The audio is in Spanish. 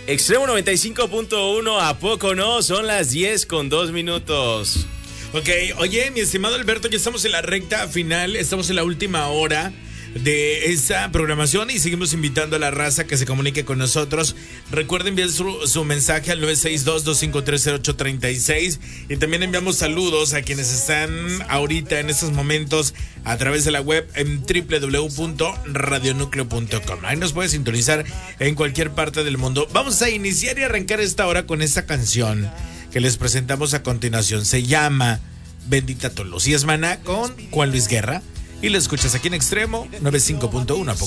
Extremo 95.1, ¿a poco no? Son las 10:02. Ok, oye, mi estimado Alberto, ya estamos en la recta final, estamos en la última hora de esta programación y seguimos invitando a la raza que se comunique con nosotros. Recuerden enviar su mensaje al 962-253-0836 y también enviamos saludos a quienes están ahorita en estos momentos a través de la web en www.radionucleo.com. Ahí nos puedes sintonizar en cualquier parte del mundo. Vamos a iniciar y arrancar esta hora con esta canción que les presentamos a continuación. Se llama Bendita Tolosí, es Maná con Juan Luis Guerra y lo escuchas aquí en Extremo 95.1.